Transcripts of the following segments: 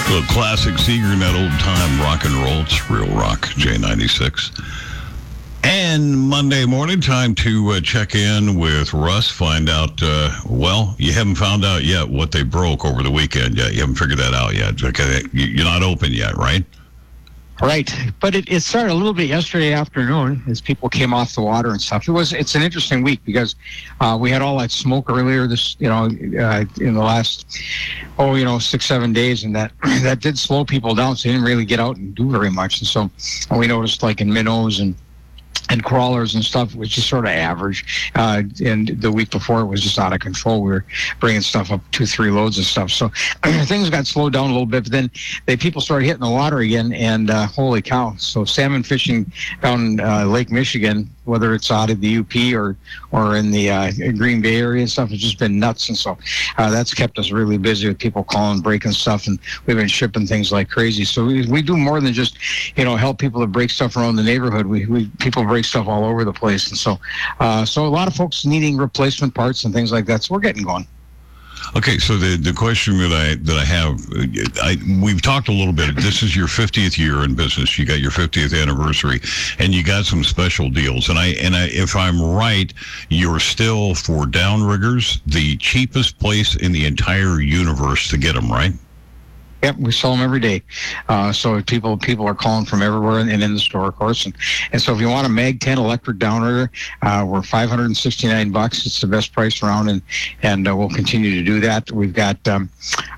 The classic Seeger, that old time rock and roll. It's Real Rock, J96. And Monday morning, time to check in with Russ, find out, you haven't found out yet what they broke over the weekend yet. You haven't figured that out yet. Okay, you're not open yet, right? Right, but it started a little bit yesterday afternoon as people came off the water and stuff. It's an interesting week because we had all that smoke earlier in the last 6-7 days, and that did slow people down. So they didn't really get out and do very much. And so we noticed, like in minnows and crawlers and stuff, which is sort of average. And the week before, it was just out of control. We were bringing stuff up 2-3 loads of stuff. So things got slowed down a little bit, but then people started hitting the water again, and holy cow. So salmon fishing down Lake Michigan, whether it's out of the UP or in the Green Bay area and stuff, it's just been nuts. And so that's kept us really busy with people calling, breaking stuff, and we've been shipping things like crazy. So we do more than just, help people to break stuff around the neighborhood. People break stuff all over the place. And so a lot of folks needing replacement parts and things like that. So we're getting going. Okay, so the question that I have, we've talked a little bit. This is your 50th year in business. You got your 50th anniversary, and you got some special deals. And if I'm right, you're still, for downriggers, the cheapest place in the entire universe to get them, right? Yep, we sell them every day. So people are calling from everywhere and in the store, of course. And so if you want a Mag 10 electric downrigger, we're $569. It's the best price around, and we'll continue to do that. We got some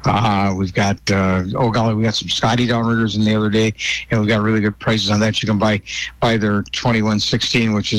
Scotty downriggers in the other day, and we've got really good prices on that. You can buy their 2116, which is